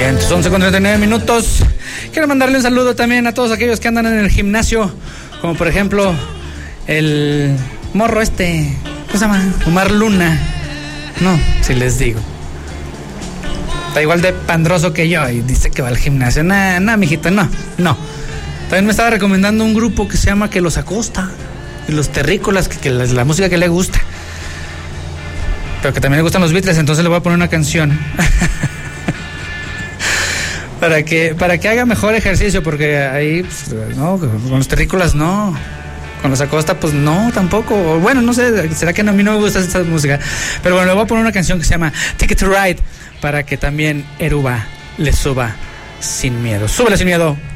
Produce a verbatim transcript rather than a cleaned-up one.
Bien, once con treinta y nueve minutos. Quiero mandarle un saludo también a todos aquellos que andan en el gimnasio, como por ejemplo el morro este, ¿cómo se llama? Omar Luna. No, si les digo. Está igual de pandroso que yo y dice que va al gimnasio. Nah, nah, mijito, no, no. También me estaba recomendando un grupo que se llama Que Los Acosta, y los terrícolas, que, que la, la música que le gusta. Pero que también le gustan los Beatles, entonces le voy a poner una canción. para que para que haga mejor ejercicio, porque ahí, pues, no, con los terrícolas no. Con los Acosta, pues no, tampoco. O bueno, no sé, será que no, a mí no me gusta esta música. Pero bueno, le voy a poner una canción que se llama Ticket to Ride, para que también Eruba le suba sin miedo. Súbele sin miedo.